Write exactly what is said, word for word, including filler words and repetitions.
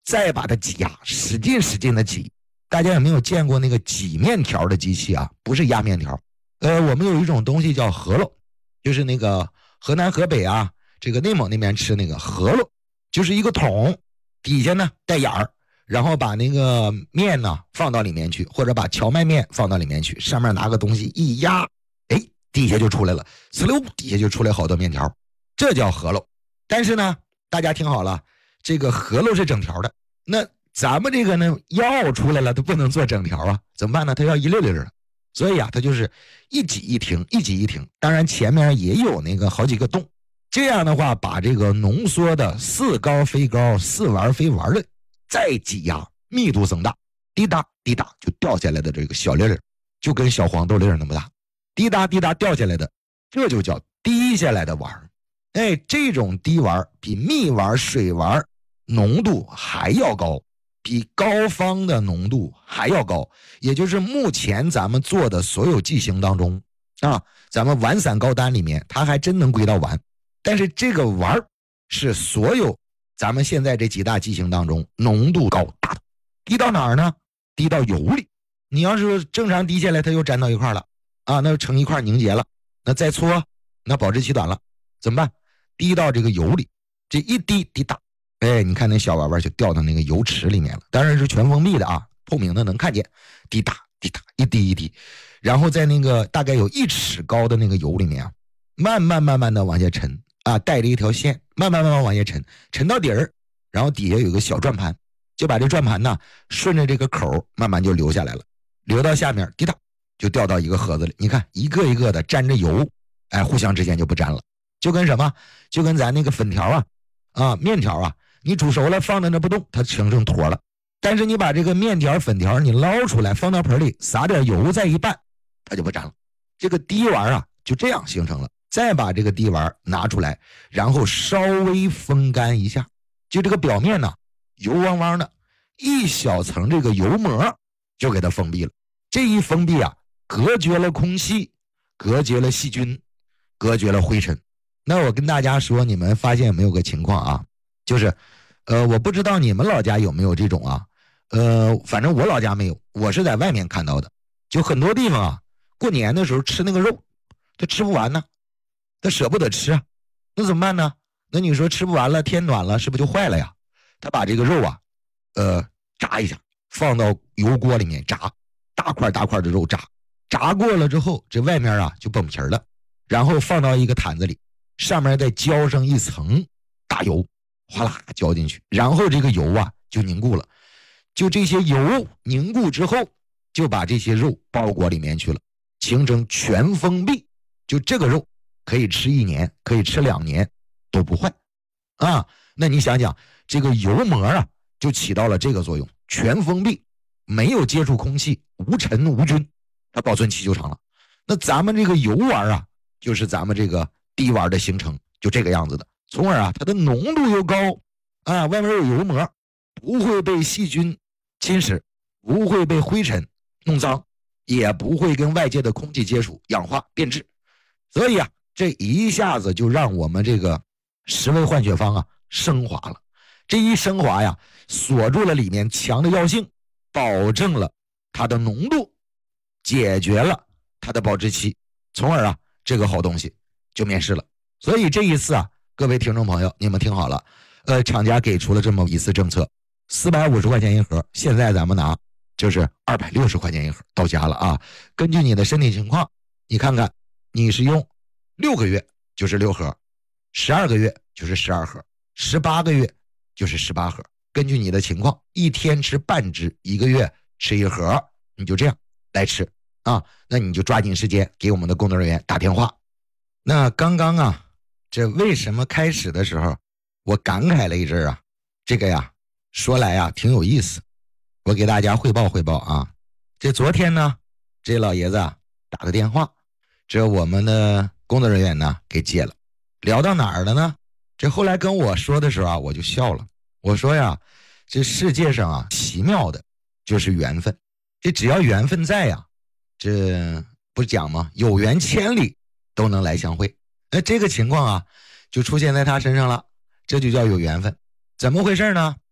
再把它挤压，使劲使劲的挤。大家有没有见过那个挤面条的机器啊？不是压面条。呃，我们有一种东西叫饸饹，就是那个河南河北啊，这个内蒙那边吃那个饸饹，就是一个桶，底下呢带眼儿，然后把那个面呢放到里面去，或者把荞麦面放到里面去，上面拿个东西一压，哎，底下就出来了，呲溜，底下就出来好多面条，这叫饸饹。但是呢，大家听好了，这个饸饹是整条的，那咱们这个呢药出来了，它不能做整条啊，怎么办呢？它要一溜溜的，所以啊，它就是一挤一停，一挤一停。当然前面也有那个好几个洞，这样的话把这个浓缩的似膏非膏、似丸非丸的再挤压，密度增大，滴答滴答就掉下来的这个小粒粒，就跟小黄豆粒那么大，滴答滴答掉下来的，这就叫滴下来的丸。哎，这种滴丸比蜜丸、水丸浓度还要高，比膏方的浓度还要高，也就是目前咱们做的所有剂型当中啊，咱们丸散膏丹里面它还真能归到丸，但是这个丸是所有咱们现在这几大剂型当中浓度高大的。滴到哪儿呢？滴到油里。你要是正常滴下来它又粘到一块了啊，那成一块凝结了，那再搓那保质期短了，怎么办？滴到这个油里，这一滴滴答，哎，你看那小丸丸就掉到那个油池里面了，当然是全封闭的啊，透明的能看见，滴答滴答，一滴一滴，然后在那个大概有一尺高的那个油里面啊，慢慢慢慢的往下沉啊，带着一条线，慢慢慢慢往下沉，沉到底儿，然后底下有个小转盘，就把这转盘呢顺着这个口慢慢就流下来了，流到下面滴答就掉到一个盒子里，你看一个一个的沾着油，哎，互相之间就不沾了，就跟什么？就跟咱那个粉条啊，啊面条啊，你煮熟了放在那不动，它形成坨了。但是你把这个面条、粉条你捞出来，放到盆里，撒点油再一拌，它就不沾了。这个滴丸啊，就这样形成了。再把这个滴丸拿出来，然后稍微风干一下，就这个表面呢油汪汪的，一小层这个油膜就给它封闭了。这一封闭啊，隔绝了空气，隔绝了细菌，隔绝了灰尘。那我跟大家说，你们发现有没有个情况啊？就是，呃，我不知道你们老家有没有这种啊？呃，反正我老家没有，我是在外面看到的。就很多地方啊，过年的时候吃那个肉，他吃不完呢，他舍不得吃啊，那怎么办呢？那你说吃不完了，天暖了，是不是就坏了呀？他把这个肉啊，呃，炸一下，放到油锅里面炸，大块大块的肉炸，炸过了之后，这外面啊就崩皮了，然后放到一个坛子里。上面再浇上一层大油，哗啦浇进去，然后这个油啊就凝固了，就这些油凝固之后，就把这些肉包裹里面去了，形成全封闭，就这个肉可以吃一年，可以吃两年都不坏啊。那你想想，这个油膜啊就起到了这个作用，全封闭，没有接触空气，无尘无菌，它保存期就长了。那咱们这个油丸啊，就是咱们这个滴丸的形成就这个样子的，从而啊它的浓度又高啊，外面有油膜，不会被细菌侵蚀，不会被灰尘弄脏，也不会跟外界的空气接触氧化变质。所以啊这一下子就让我们这个十味换血方啊升华了。这一升华呀，锁住了里面强的药性，保证了它的浓度，解决了它的保质期，从而啊这个好东西就面世了。所以这一次啊，各位听众朋友，你们听好了，呃，厂家给出了这么一次政策，四百五十块钱一盒，现在咱们拿就是二百六十块钱一盒到家了啊。根据你的身体情况，你看看你是用六个月就是六盒，十二个月就是十二盒，十八个月就是十八盒，根据你的情况，一天吃半支，一个月吃一盒，你就这样来吃啊。那你就抓紧时间给我们的工作人员打电话。那刚刚啊，这为什么开始的时候我感慨了一阵啊？这个呀，说来呀挺有意思，我给大家汇报汇报啊。这昨天呢，这老爷子啊打个电话，这我们的工作人员呢给接了，聊到哪儿了呢？这后来跟我说的时候啊，我就笑了。我说呀，这世界上啊，奇妙的就是缘分，这只要缘分在呀，这不讲吗？有缘千里都能来相会。那这个情况啊，就出现在他身上了，这就叫有缘分。怎么回事呢？